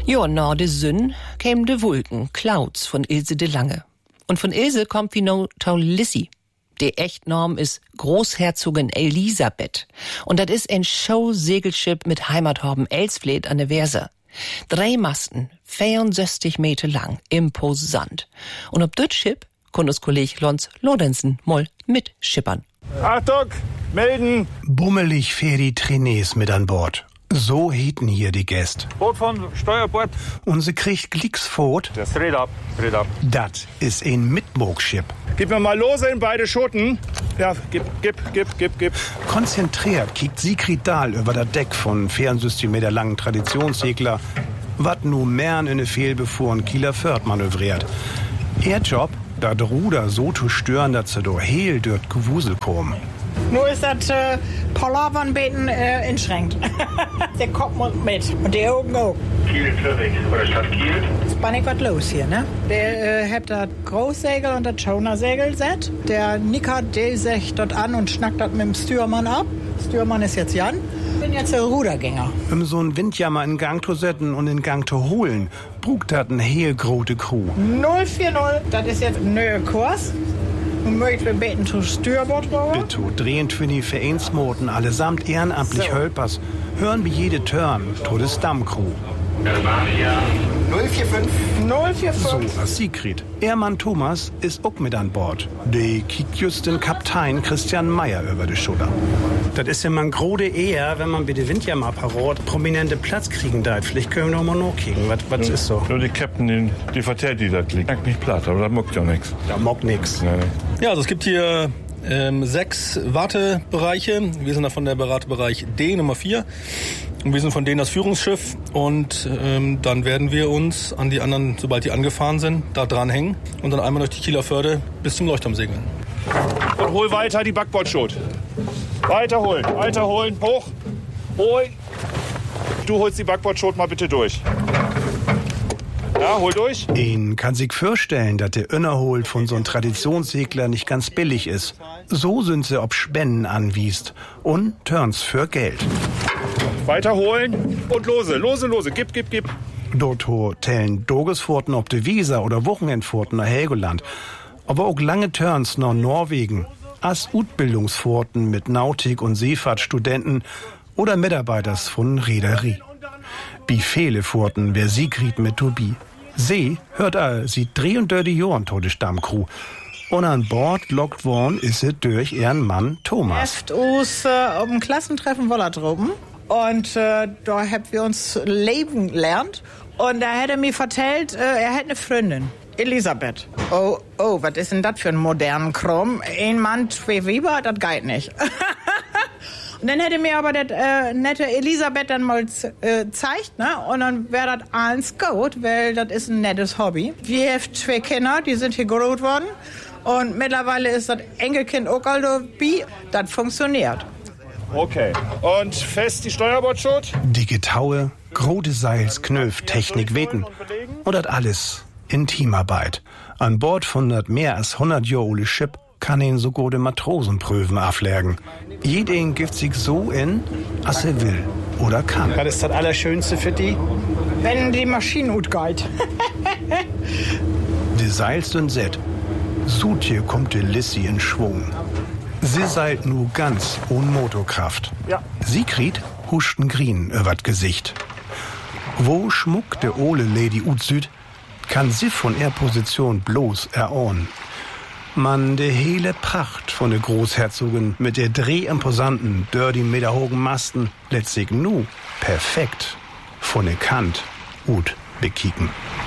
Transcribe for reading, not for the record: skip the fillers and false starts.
Ja, nach de Sünn kämen de Wolken, Clouds von Ilse de Lange. Und von Ilse kommt wie no Tau Lissy. Der Echtnorm ist Großherzogin Elisabeth. Und das ist ein Show-Segelschiff mit Heimathorben Elsfleth an der Weser. 3 Masten, 64 Meter lang, imposant. Und ob das Schiff kann uns Kollege Lons Lorenzen mal mitschippern. Achtung, melden! Bummelig fährt die Trainés mit an Bord. So hieten hier die Gäste. Boot von Steuerbord. Und sie kriegt Glicksfot. Das dreht ab. Das ist ein Mitmogschip. Gib mir mal Lose in beide Schoten. Ja, gib. Konzentriert kickt Sigrid Dahl über das Deck von 64 Meter langen Traditionssegler, wat nu Mern in ne fehlbefuhren Kieler Förd manövriert. Ihr Job, dat Ruder so zu stören, dass sie do heel dort Gewusel kommen. Nur ist das Palavern beten inschränkt. Der Kopf muss mit und die Augen auch. Kiel Zürich oder Stadt Kiel. Ist bei nicht was los hier, ne? Der hat das Großsegel und das Schaunersegel set. Der nickert, der sagt dort an und schnackt das mit dem Steuermann ab. Steuermann ist jetzt Jan. Ich bin jetzt der Rudergänger. Um so einen Windjammer in Gang zu setzen und in Gang zu holen, brugt das eine heel grote Crew. 040, das ist jetzt ein neuer Kurs. Und möchten wir beten zu Steuerbord rüber? Bitte, drehen für die Vereinsmoten allesamt ehrenamtlich So. Hölpers. Hören wie jede Turn, todes Stammcrew. Germania. 045. So, als Sigrid. Ehrmann Thomas ist auch mit an Bord. De kickt just den Kaptein Christian Meyer über die Schulter. Das ist ja man grode eher, wenn man bei der Windjammer-Parat prominente Platz kriegen darf. Vielleicht können wir noch mal noch kriegen. Was ist so? Nur die Captain, die vertellt, die das liegt. Merkt nicht platt, aber das mockt ja nichts. Da mockt nix. Nee. Ja, also es gibt hier 6 Wartebereiche. Wir sind da von der Wartebereich D, Nummer 4. Und wir sind von denen das Führungsschiff. Und dann werden wir uns an die anderen, sobald die angefahren sind, da dran hängen. Und dann einmal durch die Kieler Förde bis zum Leuchtturm segeln. Und hol weiter die Backbordschot. Weiter holen, hoch. Hol. Du holst die Backbordschot mal bitte durch. Ja, hol durch. Ihn kann sich vorstellen, dass der Innerholt von so einem Traditionssegler nicht ganz billig ist. So sind sie ob Spenden anwiest und Turns für Geld. Weiter holen und lose. Gib. Dort tellen Dogesfurten ob de Weser oder Wochenendfurten nach Helgoland. Aber auch lange Turns nach Norwegen. As Utbildungsfurten mit Nautik- und Seefahrtstudenten oder Mitarbeiters von Reederie. Wie viele Furten wer Sigrid mit Tobi. See hört sie 33 Jahren tote Stammcrew. Und an Bord lockt worden ist sie durch ihren Mann Thomas. Erst uns auf dem Klassentreffen Wollertropen. Und da haben wir uns leben gelernt. Und da hat er mir vertellt, er hat eine Freundin. Elisabeth. Oh, was ist denn das für ein modernen Krumm? Ein Mann, 2 Weiber, das geht nicht. Und dann hätte mir aber das nette Elisabeth dann mal gezeigt, ne? Und dann wäre das alles gut, weil das ist ein nettes Hobby. Wir haben 2 Kinder, die sind hier groß worden. Und mittlerweile ist das Enkelkind auch dabei. Das funktioniert. Okay. Und fest die Steuerbordschot. Dicke Taue, grote Seils, Knöpf, Technik, Weten. Und das alles in Teamarbeit. An Bord von das mehr als 100 Jahre ole Schiff kann ihn so gute Matrosenprüfen auflegen. Jeden gibt sich so in, als er will oder kann. Was ist das Allerschönste für die? Wenn die Maschine gut geht. Die Seils sind set. Sut hier kommt die Lissy in Schwung. Sie seilt nu ganz ohne Motorkraft. Ja. Sigrid huschten Grien übers Gesicht. Wo schmuckt der ole Lady Utsüd, kann sie von ihrer Position bloß erahnen. Man, de hele Pracht von der Großherzogin mit der drehimposanten, 30 Meter hohen Masten lässt sich nu perfekt von der Kant gut bekicken.